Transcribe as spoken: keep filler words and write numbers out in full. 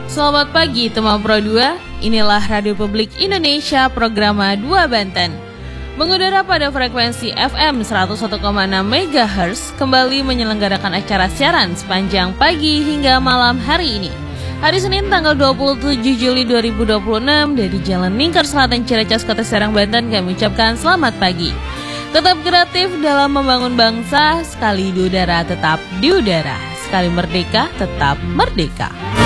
Selamat pagi teman Pro dua, inilah Radio Publik Indonesia Programa dua Banten. Mengudara pada frekuensi F M seratus satu koma enam megahertz, kembali menyelenggarakan acara siaran sepanjang pagi hingga malam hari ini. Hari Senin tanggal dua puluh tujuh Juli dua ribu dua puluh enam dari Jalan Lingkar Selatan Ciracas, Kota Serang, Banten, kami ucapkan selamat pagi. Tetap kreatif dalam membangun bangsa, sekali di udara tetap di udara, sekali merdeka tetap merdeka.